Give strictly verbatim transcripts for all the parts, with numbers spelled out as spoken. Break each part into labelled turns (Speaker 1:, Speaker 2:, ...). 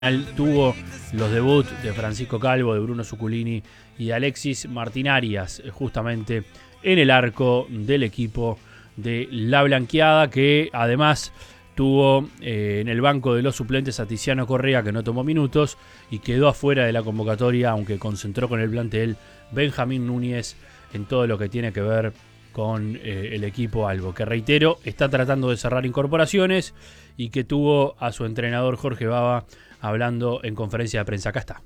Speaker 1: Tuvo los debuts de Francisco Calvo, de Bruno Zuculini y de Alexis Martín Arias, justamente en el arco del equipo de La Blanqueada, que además tuvo eh, en el banco de los suplentes a Tiziano Correa, que no tomó minutos y quedó afuera de la convocatoria, aunque concentró con el plantel Benjamín Núñez en todo lo que tiene que ver con eh, el equipo Albo, que reitero, está tratando de cerrar incorporaciones y que tuvo a su entrenador Jorge Baba hablando en conferencia de prensa. Acá está.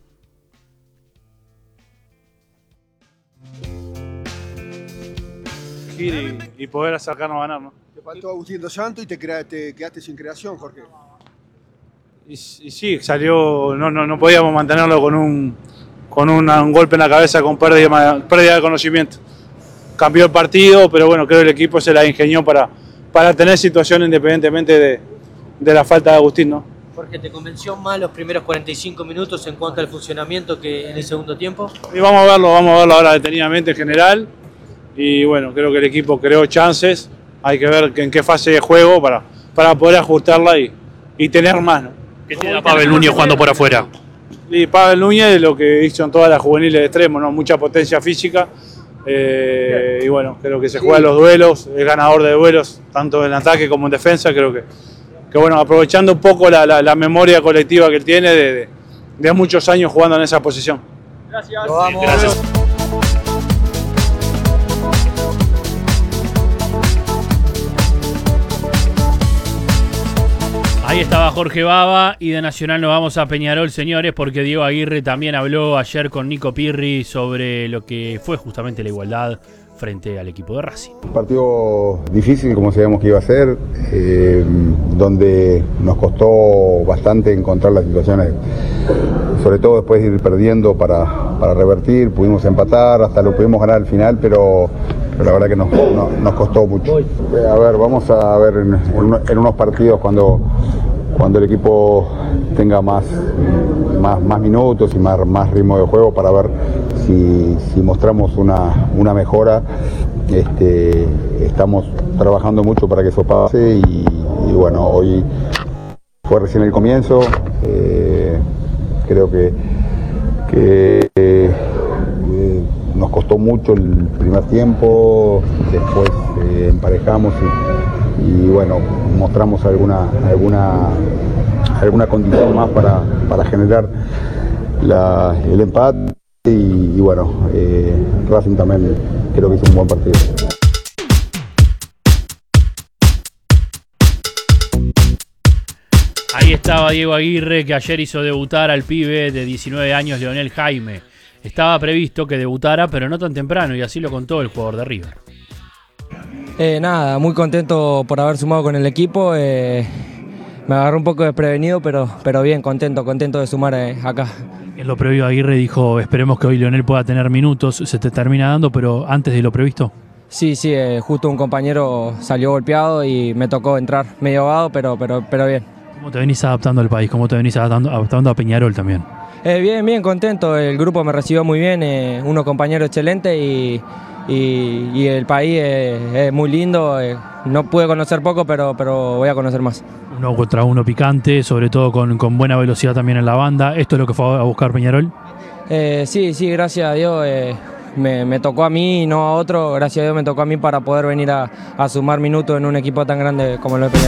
Speaker 2: Y, y poder sacarnos a ganar, ¿no?
Speaker 3: Te faltó Agustín Dos Santos y te, crea, te quedaste sin creación, Jorge.
Speaker 2: Y, y sí, salió, no, no, no podíamos mantenerlo con un con una, un golpe en la cabeza, con pérdida, pérdida de conocimiento. Cambió el partido, pero bueno, creo que el equipo se la ingenió para, para tener situación independientemente de, de la falta de Agustín, ¿no?
Speaker 4: Porque te convenció más los primeros cuarenta y cinco minutos en cuanto al funcionamiento que en el segundo tiempo.
Speaker 2: Y vamos a verlo, vamos a verlo ahora detenidamente en general. Y bueno, creo que el equipo creó chances. Hay que ver en qué fase de juego para, para poder ajustarla y, y tener más, ¿no?
Speaker 1: ¿Qué te da Pavel Núñez jugando por afuera?
Speaker 2: Y Pavel Núñez, lo que hizo en todas las juveniles de extremo, ¿no? Mucha potencia física. Eh, y bueno, creo que se juega los duelos, es ganador de duelos, tanto en ataque como en defensa. Creo que que bueno, aprovechando un poco la, la, la memoria colectiva que él tiene de, de, de muchos años jugando en esa posición.
Speaker 4: Gracias. Lo vamos.
Speaker 1: Gracias. Ahí estaba Jorge Baba, y de Nacional nos vamos a Peñarol, señores, porque Diego Aguirre también habló ayer con Nico Pirri sobre lo que fue justamente la igualdad frente al equipo de Racing.
Speaker 5: Un partido difícil, como sabíamos que iba a ser, eh, donde nos costó bastante encontrar las situaciones, sobre todo después de ir perdiendo para, para revertir. Pudimos empatar, hasta lo pudimos ganar al final, pero, pero la verdad que nos, no, nos costó mucho. A ver, vamos a ver en, en, en unos partidos cuando, cuando el equipo tenga más, más, más minutos y más, más ritmo de juego, para ver si, si mostramos una, una mejora. Este, estamos trabajando mucho para que eso pase y, y bueno, hoy fue recién el comienzo. Eh, creo que, que eh, nos costó mucho el primer tiempo, después eh, emparejamos y, y bueno, mostramos alguna, alguna, alguna condición más para, para generar la, el empate. Y, y bueno, eh, Racing también creo que hizo un buen partido.
Speaker 1: Ahí estaba Diego Aguirre, que ayer hizo debutar al pibe de diecinueve años, Leonel Jaime. Estaba previsto que debutara, pero no tan temprano, y así lo contó el jugador de River.
Speaker 6: Eh, nada, muy contento por haber sumado con el equipo. Eh, me agarró un poco desprevenido, pero, pero bien, contento, contento de sumar eh, acá.
Speaker 1: En lo previo Aguirre dijo, esperemos que hoy Leonel pueda tener minutos, se te termina dando, pero antes de lo previsto.
Speaker 6: Sí, sí, eh, justo un compañero salió golpeado y me tocó entrar medio ahogado, pero, pero, pero bien.
Speaker 1: ¿Cómo te venís adaptando al país? ¿Cómo te venís adaptando, adaptando a Peñarol también?
Speaker 6: Eh, bien, bien, contento, el grupo me recibió muy bien, eh, unos compañeros excelentes y, y, y el país es, es muy lindo. Eh, no pude conocer poco, pero, pero voy a conocer más.
Speaker 1: Uno contra uno picante, sobre todo con, con buena velocidad también en la banda. ¿Esto es lo que fue a buscar Peñarol?
Speaker 6: Eh, sí, sí, gracias a Dios. Eh, me, me tocó a mí y no a otro. Gracias a Dios me tocó a mí para poder venir a, a sumar minutos en un equipo tan grande como lo de Peñarol.